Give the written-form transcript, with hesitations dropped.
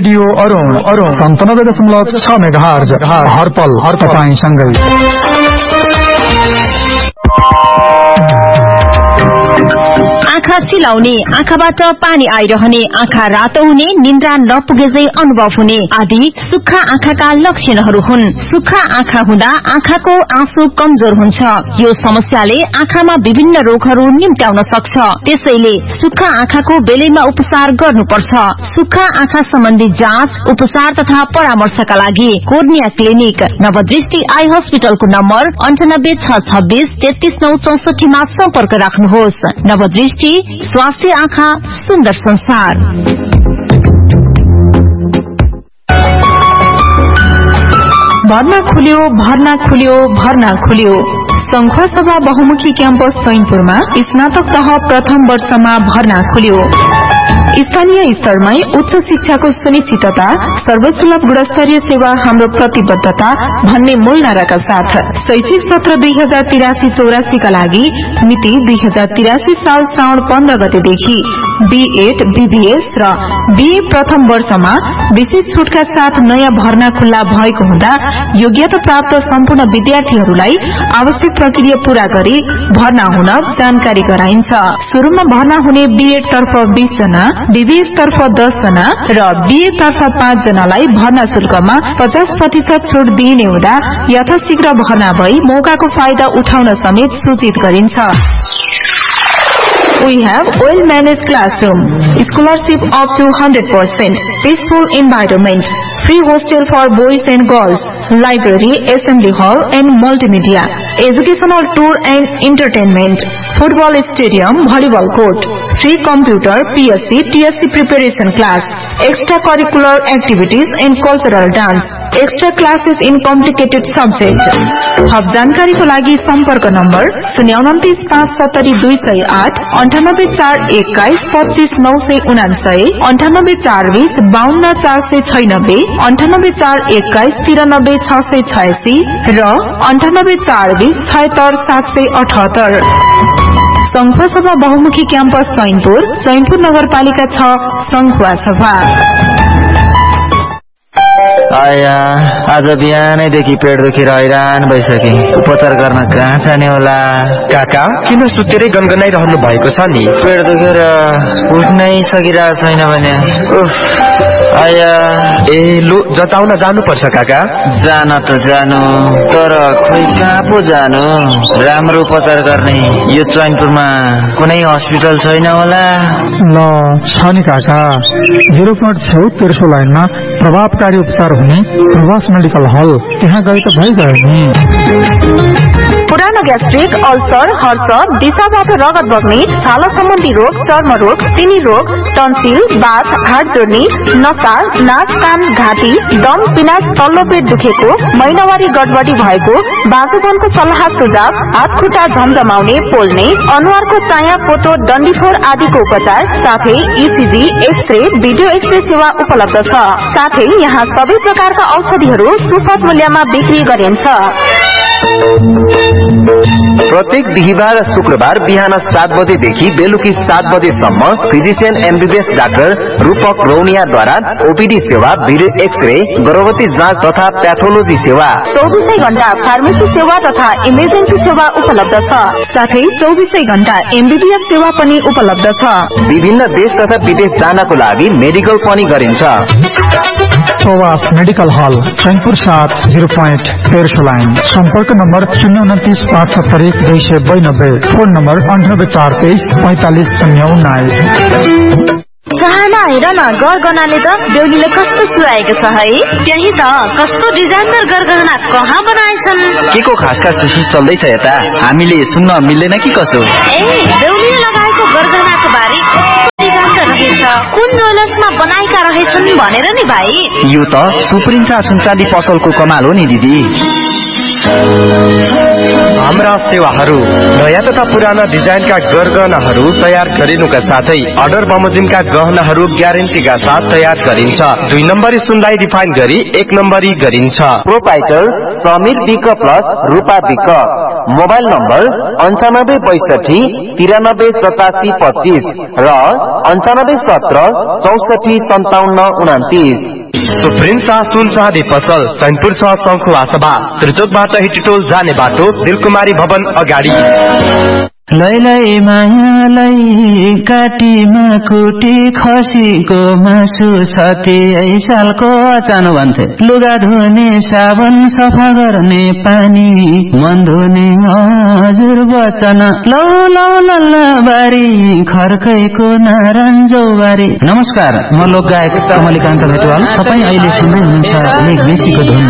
Radio Arun 97.6 megahertz हरपल तपाईंसँगै। आँखा चिलाउने, आँखाबाट पानी आइरहने, आँखा रातो हुने, निन्द्रा नपुगेझै अनुभव हुने आदि सुक्खा आँखाका लक्षणहरू हुन्। सुक्खा आँखा हुँदा आँखाको आँसु कमजोर हुन्छ। यो समस्याले आँखामा विभिन्न रोगहरू निम्त्याउन सक्छ। त्यसैले सुक्खा आँखाको बेलैमा उपचार गर्नुपर्छ। सुक्खा आँखा सम्बन्धी जाँच, उपचार तथा परामर्शका लागि कोर्निया क्लिनिक नवदृष्टि आई हस्पिटलको नम्बर 98 626 33964 मा सम्पर्क राख्नुहोस्। नवदृष्टि, स्वास्थ्य आँखा, सुन्दर संसार। भर्ना खुल्यो। संघ सभा बहुमुखी क्याम्पस सैनपुरमा स्नातक तह प्रथम वर्षमा भर्ना खुल्यो। स्थानीय स्तरमै उच्च शिक्षाको सुनिश्चितता, सर्वसुलभ गुणस्तरीय सेवा हाम्रो प्रतिबद्धता भन्ने मूल नाराका साथ शैक्षिक सत्र 2083-84 का लागि मिति 2083 साल श्रावण 15 गतेदेखि बीएड, बीबीएस र बीए प्रथम वर्षमा विशेष छुटका साथ नयाँ भर्ना खुल्ला भएको हुँदा योग्यता प्राप्त सम्पूर्ण विद्यार्थीहरूलाई आवश्यक प्रक्रिया पूरा गरी भर्ना हुन जानकारी गराइन्छ। सुरुमा भर्ना हुने बीएड तर्फ 20 जना, बीबीएस तर्फ 10 जना र बीए तर्फ 5 जनालाई भर्ना शुल्कमा 50% छुट दिइने हुँदा यथाशीघ्र भर्ना भई मौकाको फाइदा उठाउन समेत सूचित गरिन्छ। We have well-managed classroom, scholarship up to 100%, peaceful environment, free hostel for boys and girls, library, assembly hall and multimedia, educational tour and entertainment, football stadium, volleyball court, free computer, PSC, TSC preparation class, extracurricular activities and cultural dance, extra classes in complicated subjects. थप जानकारीको लागि सम्पर्क number 029 570 208, 98 421 25 999, 98 420 52 496, 98 421 93 686 र 98 420 76 778। संघ सभा बहुमुखी campus Sainpur नगरपालिका 6 संघुवा सभा। आया आज बिहानैदेखि पेट दुखेर हैरान भइसके। उपचार गर्न कहाँ जाने होला? काका किन सुतेरै गनगनाइरहनु भएको छ नि? पेट दुखेर उठ्नै सकिरहेको छैन भने आया। लु जचाउन जानुपर्छ काका। जान त जानु, तर खोइ कहाँ पो जानु? राम्रो उपचार गर्ने यो चैनपुरमा कुनै हस्पिटल छैन होला? ल छ नि काका, 0 पोइन्ट छेउ तेर्सो लाइनमा प्रभावकारी उपचार हुने प्रवास मेडिकल हल, त्यहाँ गए त भइगयो नि। पुरानो ग्यास्ट्रिक, अल्सर, हर्ष, दिशाबाट रगत बग्ने, छाला सम्बन्धी रोग, चर्म रोग, सिनी रोग, टन्सिल, बाथ, हाड जोड्ने, नसा, नाक, कान, घाँटी, दम, पिनास, तल्लो पेट दुखेको, महिनावारी गडबडी भएको, बाँझोपनको सल्लाह सुझाव, हात खुट्टा झमझमाउने, पोल्ने, अनुहारको चाया, पोतो, डन्डीफोर आदिको उपचार साथै ईसीजी, एक्सरे, भिडियो एक्सरे सेवा उपलब्ध छ। साथै यहाँ सबै प्रकारका औषधिहरू सुपथ मूल्यमा बिक्री गरिन्छ। प्रत्येक बिहिबार र शुक्रबार बिहान 7 बजेदेखि बेलुकी 7 बजेसम्म फिजिशियन एमबीबीएस डाक्टर रूपक रौनियाद्वारा ओपीडी सेवा, भिडियो एक्सरे, गर्भवती जाँच तथा प्याथोलोजी सेवा, 24 घण्टा फार्मेसी सेवा तथा इमर्जेन्सी सेवा उपलब्ध छ। साथै 24 घण्टा एमबीबीएस सेवा पनि उपलब्ध छ। विभिन्न देश तथा विदेश जानको लागि मेडिकल पनि गरिन्छ। प्रवास मेडिकल हल चैनपुर 7 0 पोइन्ट तेर्सो लाइन। सम्पर्क नम्बर 029 570 292, फोन नम्बर 98 423 45 019। चाहना हेर न, गरगहनाले त बेहुलीले कस्तो सुहाएको छ है। त्यही त, कस्तो डिजाइनर गरगहना कहाँ बनाएछन्? के को खास विशेष चल्दैछ यता? हामीले सुन्न मिल्दैन कि कसो? बेहुलीले लगाएको गरगहनाको बारे रहेछ, कुन ज्वेलर्समा बनाएका रहेछन् भनेर नि भाइ। यो त सुप्रिन्सा सुनचाँदी पसलको कमाल हो नि दिदी। हाम्रा सेवाहरू नयाँ तथा पुराना डिजाइनका गरगहनाहरू तयार गरिनुका साथै अर्डर बमोजिमका गहनाहरू ग्यारेन्टीका साथ तयार गरिन्छ। 2 नम्बरी सुनलाई रिफाइन गरी 1 नम्बरी गरिन्छ। प्रोपाइटर समीर विक प्लस रूपा विक। मोबाइल नम्बर 9562 93 87 25 र 9517 64 57 29। सुप्रिम शाह सुन चाँदी पसल चैनपुर 6 शंखुवा सभा त्रिचोकबाट हिटीटोल जाने बाटो दिलकुमारी भवन अगाडि। लैलै मायालाई काटीमा कुटी खसीको मासु सती सालको अचानो भन्थे। लुगा धुने साबन सफा गर्ने पानी मन धुने हजुर वचन लौ लौ लल्लाबारी खर्कैको नारायणजौ बारी। नमस्कार, म लोक गायक कमलिकान्त भेटवाल। तपाईँ अहिले सुन्दै हुनुहुन्छ एक देशीको धुन।